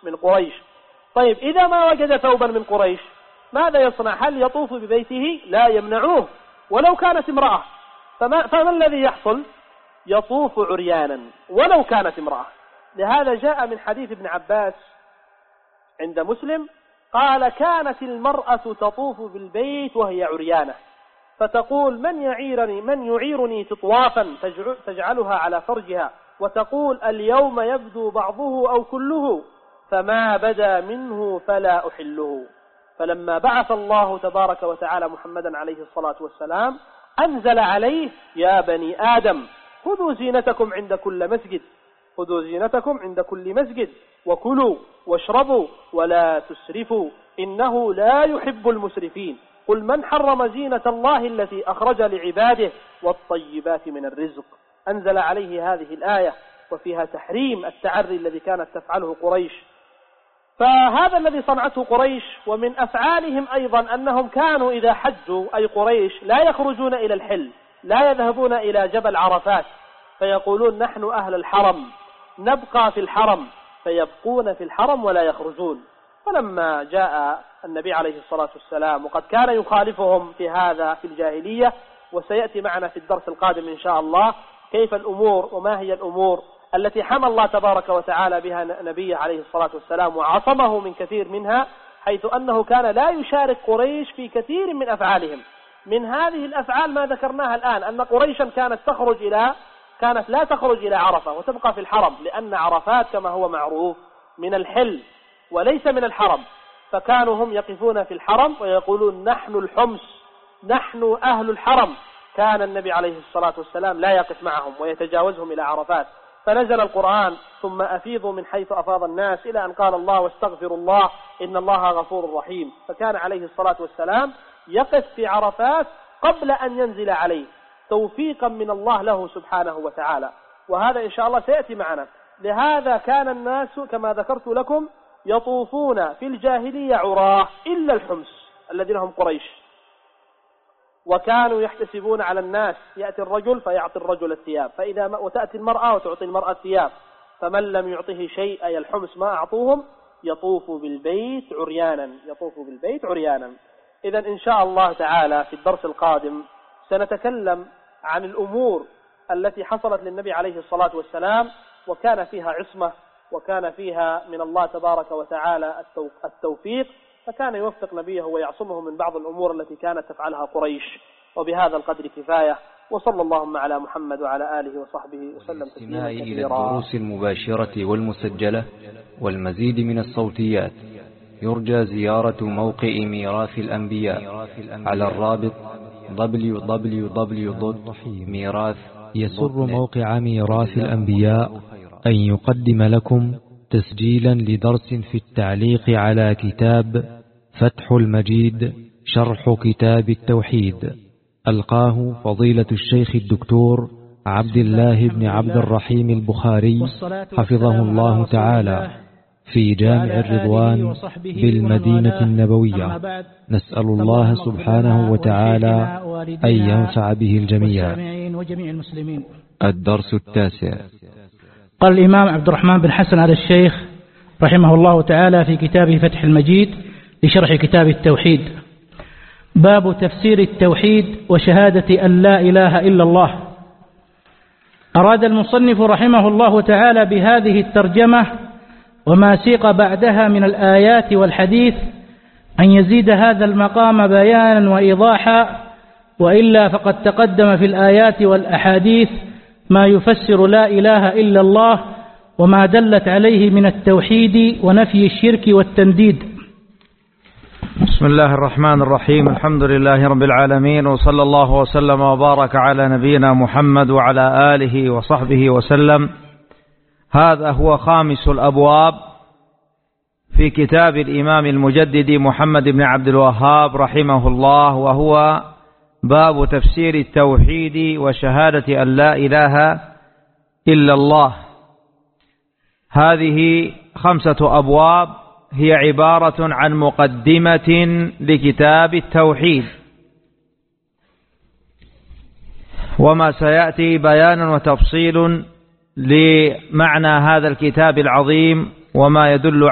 من قريش. طيب إذا ما وجد ثوبا من قريش ماذا يصنع؟ هل يطوف ببيته؟ لا، يمنعوه ولو كانت امرأة. فما الذي يحصل؟ يطوف عريانا ولو كانت امرأة. لهذا جاء من حديث ابن عباس عند مسلم قال: كانت المرأة تطوف بالبيت وهي عريانة فتقول: من يعيرني تطوافا تجعلها على فرجها، وتقول: اليوم يبدو بعضه أو كله، فما بدا منه فلا أحله. فلما بعث الله تبارك وتعالى محمدا عليه الصلاة والسلام أنزل عليه: يا بني آدم خذوا زينتكم عند كل مسجد، خذوا زينتكم عند كل مسجد، وكلوا واشربوا ولا تسرفوا إنه لا يحب المسرفين. قل من حرم زينة الله التي أخرج لعباده والطيبات من الرزق. أنزل عليه هذه الآية وفيها تحريم التعري الذي كانت تفعله قريش. فهذا الذي صنعته قريش. ومن أفعالهم أيضا أنهم كانوا إذا حجوا أي قريش لا يخرجون إلى الحل، لا يذهبون إلى جبل عرفات، فيقولون: نحن أهل الحرم نبقى في الحرم، فيبقون في الحرم ولا يخرجون. فلما جاء النبي عليه الصلاة والسلام وقد كان يخالفهم في هذا في الجاهلية، وسيأتي معنا في الدرس القادم إن شاء الله كيف الأمور وما هي الأمور التي حمى الله تبارك وتعالى بها نبيه عليه الصلاة والسلام وعصمه من كثير منها، حيث أنه كان لا يشارك قريش في كثير من أفعالهم. من هذه الأفعال ما ذكرناها الآن، أن قريشا كانت لا تخرج إلى عرفة وتبقى في الحرم، لأن عرفات كما هو معروف من الحل وليس من الحرم، فكانوا هم يقفون في الحرم ويقولون: نحن الحمص، نحن أهل الحرم. كان النبي عليه الصلاة والسلام لا يقف معهم ويتجاوزهم إلى عرفات. فنزل القرآن: ثم أفيضوا من حيث أفاض الناس، إلى أن قال الله: واستغفروا الله إن الله غفور رحيم. فكان عليه الصلاة والسلام يقف في عرفات قبل أن ينزل عليه، توفيقا من الله له سبحانه وتعالى. وهذا إن شاء الله سيأتي معنا. لهذا كان الناس كما ذكرت لكم يطوفون في الجاهلية عراه إلا الحمص الذين هم قريش، وكانوا يحتسبون على الناس. يأتي الرجل فيعطي الرجل الثياب، وتأتي المرأة وتعطي المرأة الثياب، فمن لم يعطه شيء أي الحمص ما أعطوهم يطوف بالبيت عريانا. إذن إن شاء الله تعالى في الدرس القادم سنتكلم عن الأمور التي حصلت للنبي عليه الصلاة والسلام وكان فيها عصمة وكان فيها من الله تبارك وتعالى التوفيق، فكان يوفق نبيه ويعصمه من بعض الأمور التي كانت تفعلها قريش. وبهذا القدر كفاية، وصلى اللهم على محمد وعلى آله وصحبه وسلم تسليما كثيرا. إلى الدروس المباشرة والمسجلة والمزيد من الصوتيات يرجى زيارة موقع ميراث الأنبياء على الرابط www.mirath. يسر موقع ميراث الأنبياء أن يقدم لكم تسجيلا لدرس في التعليق على كتاب فتح المجيد شرح كتاب التوحيد، ألقاه فضيلة الشيخ الدكتور عبد الله بن عبد الرحيم البخاري حفظه الله تعالى في جامع الرضوان بالمدينة النبوية. نسأل الله سبحانه وتعالى أن ينفع به الجميع. الدرس التاسع. قال الإمام عبد الرحمن بن حسن آل الشيخ رحمه الله تعالى في كتابه فتح المجيد لشرح كتاب التوحيد: باب تفسير التوحيد وشهادة أن لا إله إلا الله. أراد المصنف رحمه الله تعالى بهذه الترجمة وما سيق بعدها من الآيات والحديث أن يزيد هذا المقام بيانا وإيضاحا، وإلا فقد تقدم في الآيات والأحاديث ما يفسر لا إله إلا الله وما دلت عليه من التوحيد ونفي الشرك والتنديد. بسم الله الرحمن الرحيم. الحمد لله رب العالمين، وصلى الله وسلم وبارك على نبينا محمد وعلى آله وصحبه وسلم. هذا هو خامس الأبواب في كتاب الإمام المجدد محمد بن عبد الوهاب رحمه الله، وهو باب تفسير التوحيد وشهادة أن لا إله إلا الله. هذه 5 أبواب هي عبارة عن مقدمة لكتاب التوحيد، وما سيأتي بيان وتفصيل لمعنى هذا الكتاب العظيم وما يدل